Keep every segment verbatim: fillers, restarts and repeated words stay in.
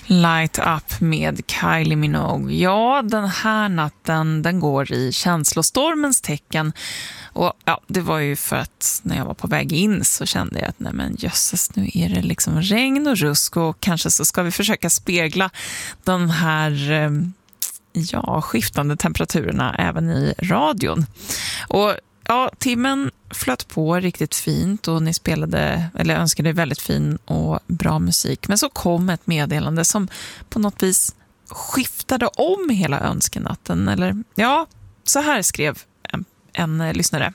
Light Up med Kylie Minogue. Ja, den här natten den går i känslostormens tecken. Och ja, det var ju för att när jag var på väg in så kände jag att nej men jösses, nu är det liksom regn och rusk och kanske så ska vi försöka spegla de här ja, skiftande temperaturerna även i radion. Och ja, timmen flöt på riktigt fint och ni spelade, eller önskade väldigt fin och bra musik. Men så kom ett meddelande som på något vis skiftade om hela önskenatten. Eller ja, så här skrev en, en lyssnare.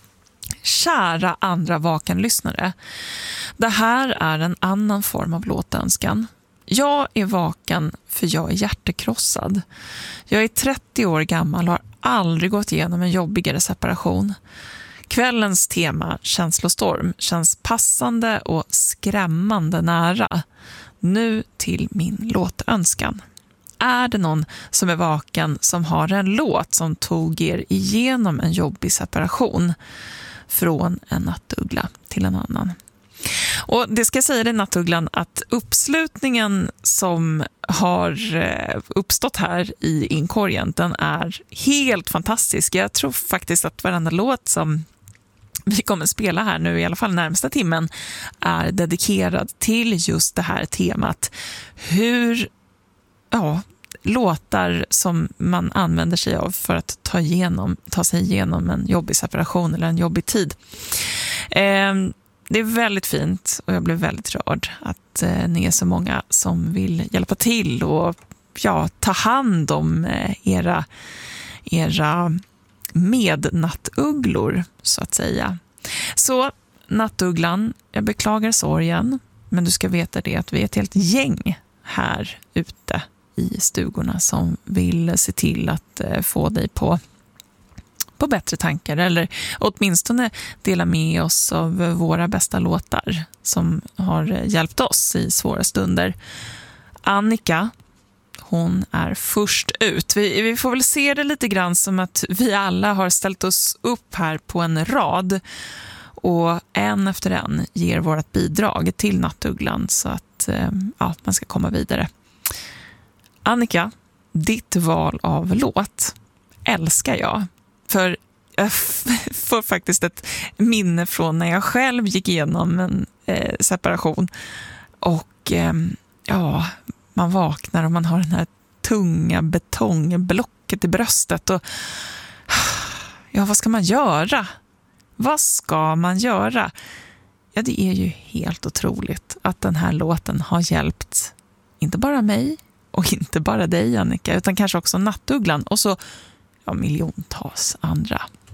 Kära andra vaken-lyssnare. Det här är en annan form av låtönskan. Jag är vaken för jag är hjärtekrossad. Jag är trettio år gammal och har aldrig gått igenom en jobbigare separation. Kvällens tema, känslostorm, känns passande och skrämmande nära. Nu till min låtönskan. Är det någon som är vaken som har en låt som tog er igenom en jobbig separation? Från en nattuggla till en annan. Och det ska jag säga dig, nattugglan, att uppslutningen som har uppstått här i inkorgen, den är helt fantastisk. Jag tror faktiskt att varenda låt som vi kommer spela här nu, i alla fall närmsta timmen, är dedikerad till just det här temat. Hur, ja, låtar som man använder sig av för att ta, igenom, ta sig igenom en jobbig separation eller en jobbig tid. Eh, Det är väldigt fint och jag blev väldigt rörd att eh, ni är så många som vill hjälpa till och ja, ta hand om eh, era, era mednattugglor så att säga. Så nattugglan, jag beklagar sorgen, men du ska veta det att vi är ett helt gäng här ute i stugorna som vill se till att eh, få dig på på bättre tankar, eller åtminstone dela med oss av våra bästa låtar som har hjälpt oss i svåra stunder. Annika, hon är först ut. Vi, vi får väl se det lite grann som att vi alla har ställt oss upp här på en rad och en efter en ger vårt bidrag till nattugglan så att ja, man ska komma vidare. Annika, ditt val av låt älskar jag. För jag får faktiskt ett minne från när jag själv gick igenom en eh, separation. Och eh, ja, man vaknar och man har den här tunga betongblocket i bröstet. Och ja, vad ska man göra? Vad ska man göra? Ja, det är ju helt otroligt att den här låten har hjälpt inte bara mig och inte bara dig, Annika, utan kanske också nattugglan och så ja, miljontals andra.